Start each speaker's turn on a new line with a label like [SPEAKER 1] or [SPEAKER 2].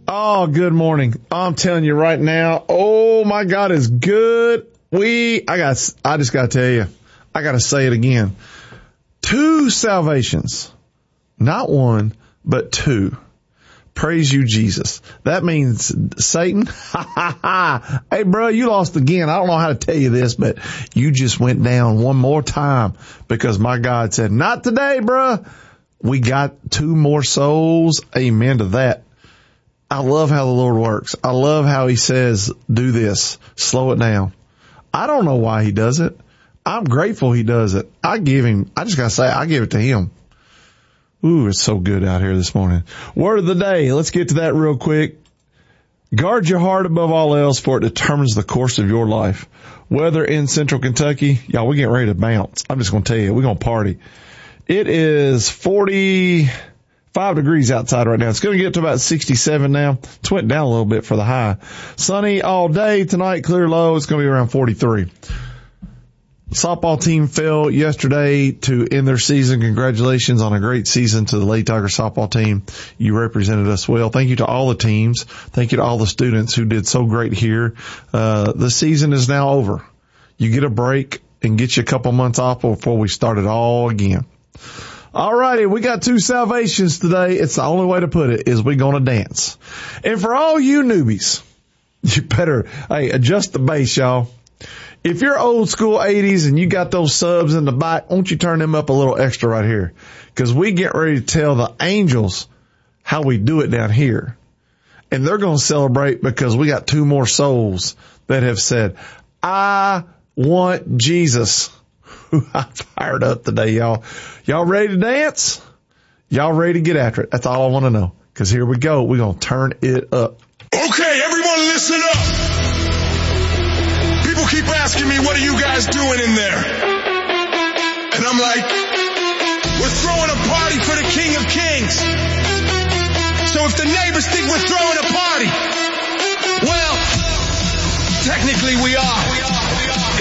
[SPEAKER 1] Oh, good morning. I'm telling you right now, oh my God is good. I just got to tell you, I got to say it again. 2 salvations, not 1, but 2. Praise you, Jesus. That means Satan. Hey, bro, you lost again. I don't know how to tell you this, but you just went down one more time because my God said, not today, bro. We got 2 more souls. Amen to that. I love how the Lord works. I love how he says, do this, slow it down. I don't know why he does it. I'm grateful he does it. I just gotta say, I give it to him. Ooh, it's so good out here this morning. Word of the day. Let's get to that real quick. Guard your heart above all else, for it determines the course of your life. Weather in Central Kentucky, y'all, we're getting ready to bounce. I'm just going to tell you, we're going to party. It is 45 degrees outside right now. It's going to get to about 67 now. It's went down a little bit for the high. Sunny all day tonight, clear low. It's going to be around 43. Softball team fell yesterday to end their season. Congratulations on a great season to the Lady Tiger softball team. You represented us well. Thank you to all the teams. Thank you to all the students who did so great here. The season is now over. You get a break and get you a couple months off before we start it all again. All righty, we got 2 salvations today. It's the only way to put it is we're going to dance. And for all you newbies, you better, adjust the bass, y'all. If you're old school 80s and you got those subs in the back, won't you turn them up a little extra right here? Because we get ready to tell the angels how we do it down here. And they're going to celebrate because we got 2 more souls that have said, I want Jesus. I'm fired up today, y'all. Y'all ready to dance? Y'all ready to get after it? That's all I want to know. Because here we go. We're going to turn it up.
[SPEAKER 2] Okay, everyone listen up. People keep asking me, what are you guys doing in there? And I'm like, we're throwing a party for the King of Kings. So if the neighbors think we're throwing a party, well, technically we are.